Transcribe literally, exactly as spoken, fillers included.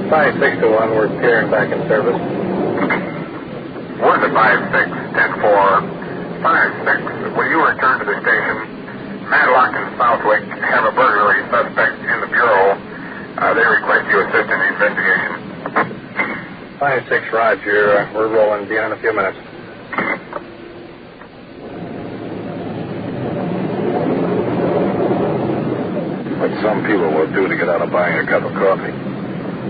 five six to one, we're clearing back in service. One to five six, ten four. five six, will you return to the station? Madlock and Southwick have a burglary suspect in the Bureau. Uh, they request you assist in the investigation. five six, Roger. Uh, we're rolling. Be on in a few minutes. What some people will do to get out of buying a cup of coffee.